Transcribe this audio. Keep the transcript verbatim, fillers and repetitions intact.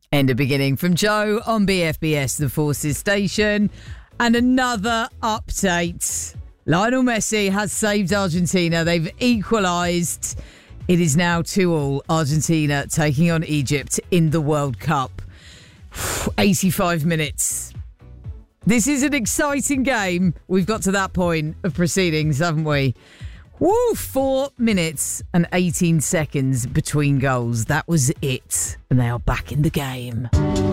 End of beginning from Joe on B F B S, the Forces station. And another update. Lionel Messi has saved Argentina. They've equalised. It is now two all. Argentina taking on Egypt in the World Cup. eighty-five minutes. This is an exciting game. We've got to that point of proceedings, haven't we? Woo, four minutes and eighteen seconds between goals. That was it. And they are back in the game.